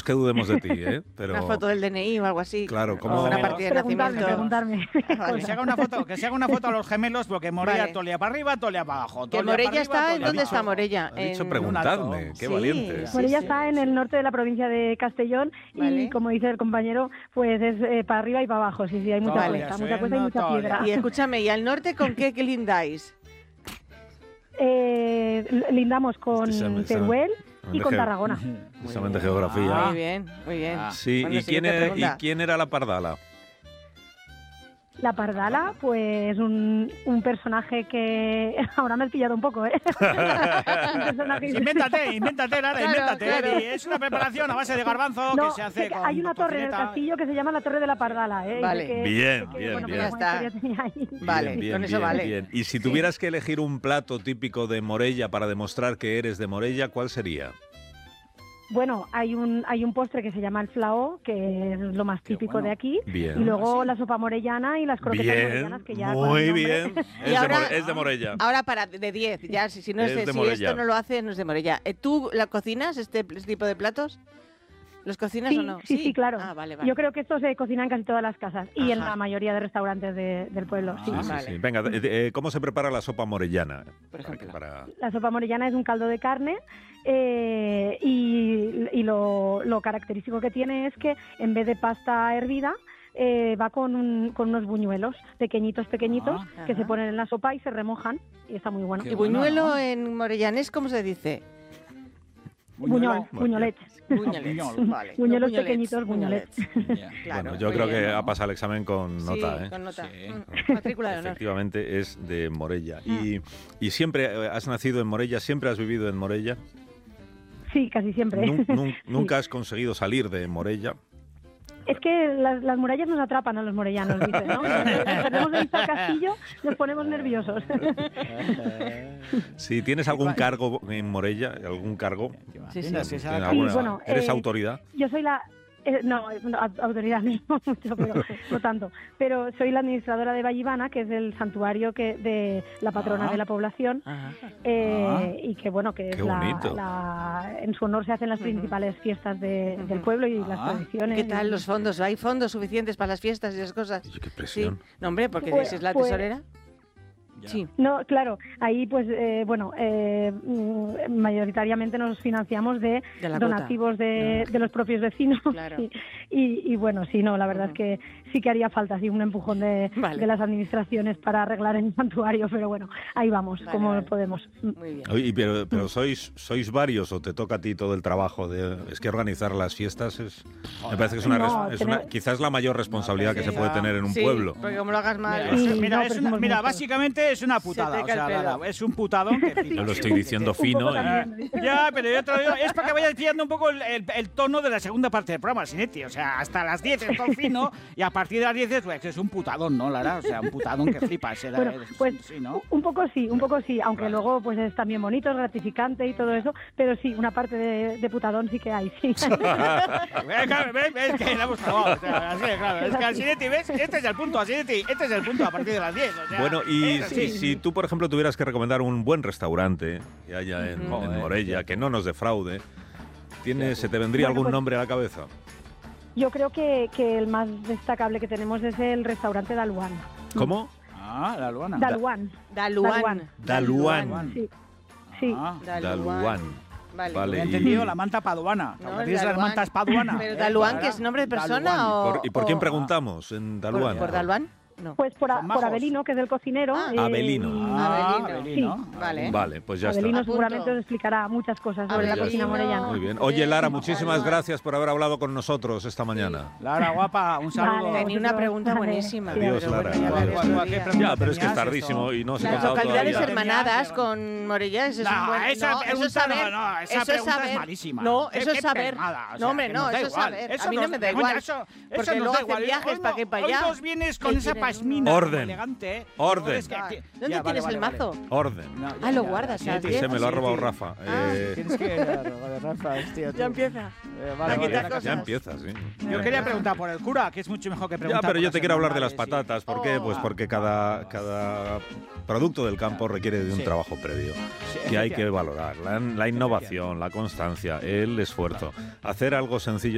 que dudemos de ti, ¿eh? Pero... Una foto del DNI o algo así. Claro, como... Una partida de nacimiento. Preguntarme. Que se haga una foto a los gemelos, porque Morella tolea para arriba, tolea para abajo. Que Morella está... ¿En dónde está Morella? Ha dicho preguntadme, qué valiente. Morella está en el norte de la provincia de Castellón y, como dice el compañero, pues es para arriba y para abajo. Sí, hay mucha cuesta y mucha piedra. Y escúchame, ¿y al norte con qué lindáis? Lindamos con Teruel y con Tarragona. Justamente geografía. Muy bien, muy bien. Sí, bueno, ¿y quién era la Pardala? La Pardala, pues un personaje que... Ahora me has pillado un poco, ¿eh? Invéntate, Lara, invéntate. Claro. Es una preparación a base de garbanzo que se hace con... Hay una torre en el castillo que se llama la Torre de la Pardala, ¿eh? Vale. Bien. Ya está. Vale, con eso vale. Bien. Y si tuvieras que elegir un plato típico de Morella para demostrar que eres de Morella, ¿cuál sería? Bueno, hay un postre que se llama el flaó, que es lo más típico de aquí. Bien. Y luego la sopa morellana y las croquetas morellanas, que ya... Muy bien. Y Es de Morella. Ahora de 10, ya, si no si esto no lo hace, no es de Morella. ¿Tú la cocinas, este tipo de platos? ¿Los cocinas o no? Sí, claro. Ah, vale. Yo creo que esto se cocina en casi todas las casas y en la mayoría de restaurantes del pueblo. Sí. Venga, ¿cómo se prepara la sopa morellana? Por ejemplo. La sopa morellana es un caldo de carne y lo característico que tiene es que en vez de pasta hervida, va con unos buñuelos pequeñitos que se ponen en la sopa y se remojan y está muy bueno. ¿Y buñuelo en morellanés cómo se dice? Buñolets. Vale. Buñuelos pequeñitos, buñolets. Claro, bueno, yo creo que ha pasado el examen con nota. Sí, con nota. Sí. Matrícula de honor. Efectivamente es de Morella. ¿Y siempre has nacido en Morella? ¿Siempre has vivido en Morella? Sí, casi siempre. ¿Nunca has conseguido salir de Morella? Es que las murallas nos atrapan a los morellanos, dicen, ¿no? Tenemos de vista el castillo, nos ponemos nerviosos. Sí, ¿tienes algún cargo en Morella? ¿Algún cargo? Sí. Bueno, ¿eres autoridad? Yo soy la... No, autoridad no mucho, pero no tanto. Pero soy la administradora de Vallivana, que es el santuario de la patrona de la población, y que bueno, que es en su honor se hacen las principales fiestas del pueblo y las tradiciones. ¿Qué tal los fondos? ¿Hay fondos suficientes para las fiestas y esas cosas? ¡Qué presión! Sí. No, hombre, porque es la tesorera. Sí. No, claro, ahí pues mayoritariamente nos financiamos de donativos de los propios vecinos. Claro. Y bueno, sí, no, la verdad es que sí que haría falta un empujón de las administraciones para arreglar el santuario, pero bueno, ahí vamos, como podemos. Muy bien. Oye, pero ¿sois varios o te toca a ti todo el trabajo? Es que organizar las fiestas me parece que es quizás la mayor responsabilidad que se puede tener en un pueblo. Porque como lo hagas mal... Mira, básicamente es una putada, es un putadón. Yo lo estoy diciendo fino. Ya, pero yo te lo digo, es para que vayas pillando un poco el tono de la segunda parte del programa, Sinetti. O sea, hasta las 10 es todo fino y a partir de las 10 es un putadón, ¿no, Lara? O sea, un putadón que flipas. Bueno, pues sí, ¿no? un poco sí, aunque luego pues es también bonito, es gratificante y todo eso, pero sí, una parte de putadón sí que hay, sí. ¿Ves que la hemos clavado? O sea, así, claro, es que al Sinetti, ¿ves? Este es el punto, Sinetti, este es el punto a partir de las 10. O sea, bueno, y si tú, por ejemplo, tuvieras que recomendar un buen restaurante que haya en Morella, que no nos defraude, ¿se te vendría algún nombre a la cabeza? Yo creo que el más destacable que tenemos es el restaurante Daluán. ¿Cómo? Daluán. Daluán. Sí. Daluán. Vale. He entendido la manta paduana. No, ¿Tienes las mantas paduana? ¿Pero Daluán, que es nombre de persona ¿Y por quién preguntamos en Daluán? ¿Por Daluán? No. Pues por Abelino, que es el cocinero. Abelino. Abelino. Sí. Vale, pues ya Abelino está. seguramente os explicará muchas cosas sobre la cocina morellana. Muy bien. Oye, Lara, muchísimas gracias por haber hablado con nosotros esta mañana. Lara, guapa, un saludo. Tenía una pregunta buenísima. Adiós, Lara. Ya, pero es que es tardísimo y no se ha Las contado localidades todavía. hermanadas con Morella, eso es un buen... Esa pregunta es malísima. No, eso es saber. No, hombre, no, eso es saber. A mí no me da igual. Porque luego hacen viajes para aquí y para allá. Hoy nos vienes con esa pasmina. Orden. Elegante. Orden. ¿Dónde tienes el mazo? Orden. Lo guardas. Se me lo ha robado Rafa. Tienes que robar Rafa, tío. Ya empieza. Ya empieza, sí. Yo quería preguntar por el cura, que es mucho mejor que preguntar. Ya, pero yo te quiero hablar de las hermandades, patatas. ¿Por qué? Pues porque cada producto del campo requiere de un trabajo previo que hay que valorar. La innovación, la constancia, el esfuerzo. Hacer algo sencillo